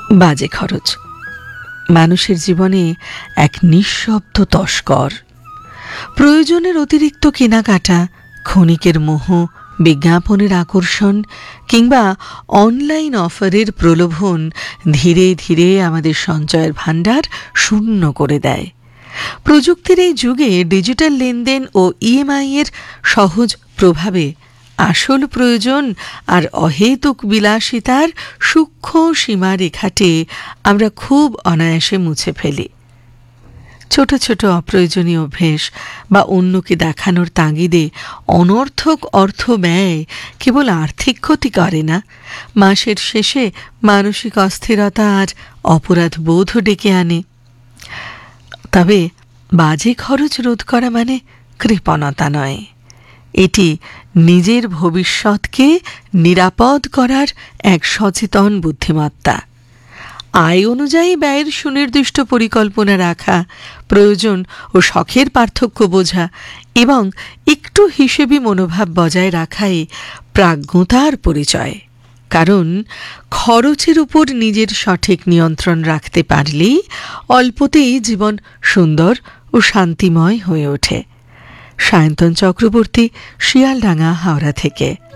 বাজে খরচ মানুষের জীবনে এক নিঃশব্দ তস্কর। প্রয়োজনের অতিরিক্ত কেনাকাটা, ক্ষণিকের মোহ, বিজ্ঞাপনের আকর্ষণ কিংবা অনলাইন অফারের প্রলোভন ধীরে ধীরে আমাদের সঞ্চয়ের ভাণ্ডার শূন্য করে দেয়। প্রযুক্তির এই যুগে ডিজিটাল লেনদেন ও ইএমআই এর সহজ প্রভাবে আসল প্রয়োজন আর অহেতুক বিলাসিতার সূক্ষ্ম সীমারেখাটে আমরা খুব অনায়াসে মুছে ফেলি। ছোট ছোট অপ্রয়োজনীয় অভ্যেস বা অন্যকে দেখানোর তাগিদে অনর্থক অর্থ ব্যয় কেবল আর্থিক ক্ষতি করে না, মাসের শেষে মানসিক অস্থিরতা আর অপরাধ বোধও ডেকে আনে। তবে বাজে খরচ রোধ করা মানে কৃপণতা নয়, এটি নিজের ভবিষ্যৎকে নিরাপদ করার এক সচেতন বুদ্ধিমত্তা। আয় অনুযায়ী ব্যয়ের সুনির্দিষ্ট পরিকল্পনা রাখা, প্রয়োজন ও শখের পার্থক্য বোঝা এবং একটু হিসেবি মনোভাব বজায় রাখাই প্রাজ্ঞতার পরিচয়। কারণ খরচের উপর নিজের সঠিক নিয়ন্ত্রণ রাখতে পারলেই অল্পতেই জীবন সুন্দর ও শান্তিময় হয়ে ওঠে। সায়ন্তন চক্রবর্তী, শিয়ালডাঙ্গা, হাওড়া থেকে।